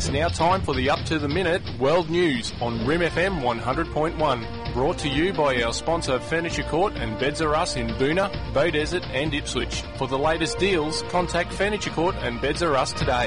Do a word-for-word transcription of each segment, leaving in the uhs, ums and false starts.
It's now time for the Up to the Minute World News on R I M F M one hundred point one. Brought to you by our sponsor Furniture Court and Beds R Us in Boonah, Beaudesert and Ipswich. For the latest deals, contact Furniture Court and Beds R Us today.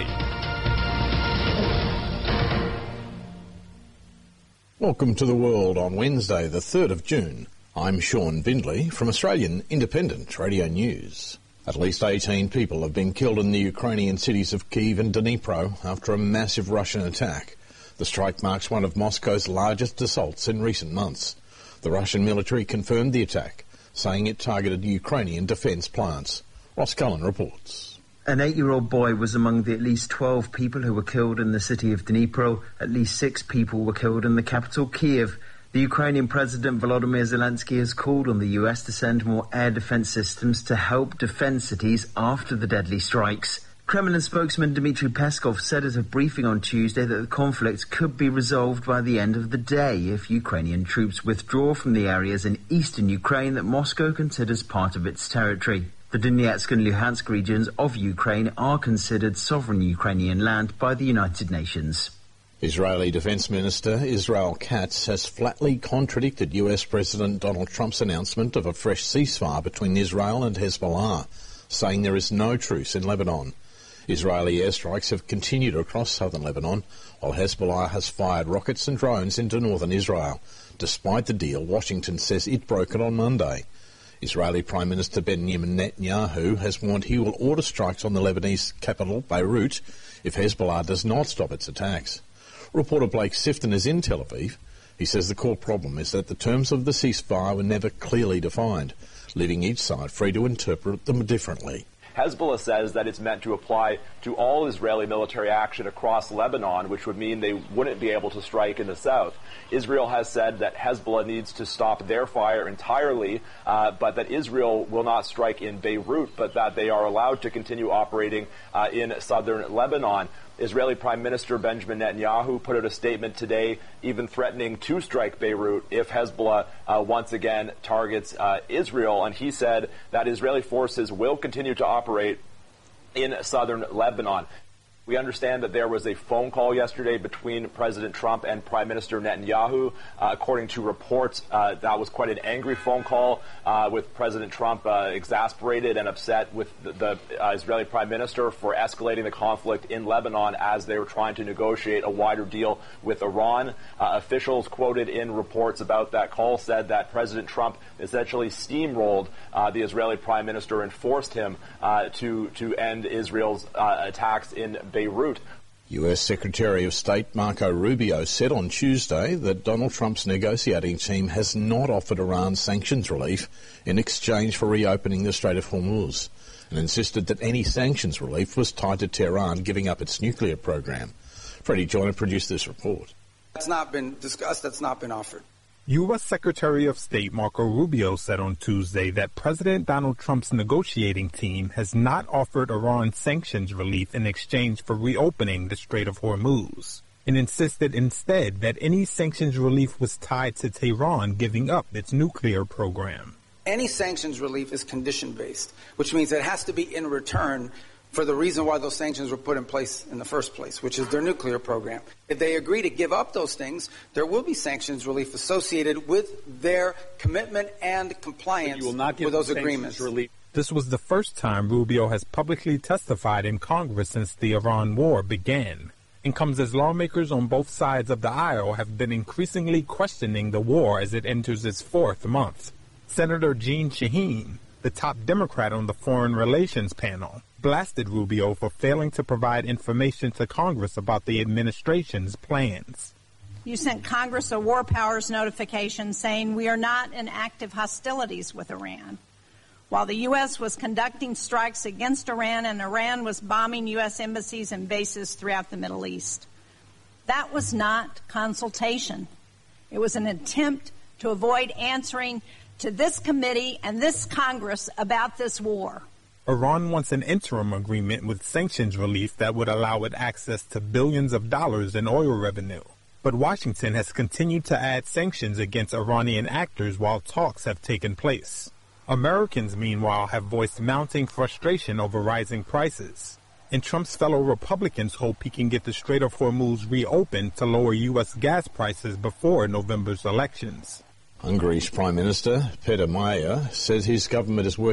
Welcome to the world on Wednesday, the third of June. I'm Sean Bindley from Australian Independent Radio News. At least eighteen people have been killed in the Ukrainian cities of Kyiv and Dnipro after a massive Russian attack. The strike marks one of Moscow's largest assaults in recent months. The Russian military confirmed the attack, saying it targeted Ukrainian defence plants. Ross Cullen reports. An eight-year-old boy was among the at least twelve people who were killed in the city of Dnipro. At least six people were killed in the capital, Kyiv. The Ukrainian President Volodymyr Zelensky has called on the U S to send more air defense systems to help defend cities after the deadly strikes. Kremlin spokesman Dmitry Peskov said at a briefing on Tuesday that the conflict could be resolved by the end of the day if Ukrainian troops withdraw from the areas in eastern Ukraine that Moscow considers part of its territory. The Donetsk and Luhansk regions of Ukraine are considered sovereign Ukrainian land by the United Nations. Israeli Defense Minister Israel Katz has flatly contradicted U S President Donald Trump's announcement of a fresh ceasefire between Israel and Hezbollah, saying there is no truce in Lebanon. Israeli airstrikes have continued across southern Lebanon, while Hezbollah has fired rockets and drones into northern Israel. Despite the deal, Washington says it broke it on Monday. Israeli Prime Minister Benjamin Netanyahu has warned he will order strikes on the Lebanese capital, Beirut, if Hezbollah does not stop its attacks. Reporter Blake Sifton is in Tel Aviv. He says the core problem is that the terms of the ceasefire were never clearly defined, leaving each side free to interpret them differently. Hezbollah says that it's meant to apply to all Israeli military action across Lebanon, which would mean they wouldn't be able to strike in the south. Israel has said that Hezbollah needs to stop their fire entirely, uh, but that Israel will not strike in Beirut, but that they are allowed to continue operating uh, in southern Lebanon. Israeli Prime Minister Benjamin Netanyahu put out a statement today, even threatening to strike Beirut if Hezbollah uh, once again targets uh, Israel. And he said that Israeli forces will continue to operate in southern Lebanon. We understand that there was a phone call yesterday between President Trump and Prime Minister Netanyahu. Uh, according to reports, uh, that was quite an angry phone call uh, with President Trump uh, exasperated and upset with the, the uh, Israeli Prime Minister for escalating the conflict in Lebanon as they were trying to negotiate a wider deal with Iran. Uh, officials quoted in reports about that call said that President Trump essentially steamrolled uh, the Israeli Prime Minister and forced him uh, to, to end Israel's uh, attacks in Beirut. U S Secretary of State Marco Rubio said on Tuesday that Donald Trump's negotiating team has not offered Iran sanctions relief in exchange for reopening the Strait of Hormuz, and insisted that any sanctions relief was tied to Tehran giving up its nuclear program. Freddie Joyner produced this report. That's not been discussed. That's not been offered. U S Secretary of State Marco Rubio said on Tuesday that President Donald Trump's negotiating team has not offered Iran sanctions relief in exchange for reopening the Strait of Hormuz, and insisted instead that any sanctions relief was tied to Tehran giving up its nuclear program. Any sanctions relief is condition-based, which means it has to be in return for the reason why those sanctions were put in place in the first place, which is their nuclear program. If they agree to give up those things, there will be sanctions relief associated with their commitment and compliance you will not give with those sanctions agreements. Relief. This was the first time Rubio has publicly testified in Congress since the Iran war began, and comes as lawmakers on both sides of the aisle have been increasingly questioning the war as it enters its fourth month. Senator Jeanne Shaheen, the top Democrat on the Foreign Relations panel, blasted Rubio for failing to provide information to Congress about the administration's plans. You sent Congress a war powers notification saying we are not in active hostilities with Iran, while the U S was conducting strikes against Iran and Iran was bombing U S embassies and bases throughout the Middle East. That was not consultation. It was an attempt to avoid answering to this committee and this Congress about this war. Iran wants an interim agreement with sanctions relief that would allow it access to billions of dollars in oil revenue. But Washington has continued to add sanctions against Iranian actors while talks have taken place. Americans, meanwhile, have voiced mounting frustration over rising prices. And Trump's fellow Republicans hope he can get the Strait of Hormuz reopened to lower U S gas prices before November's elections. Hungary's Prime Minister, Peter Mayer, says his government is working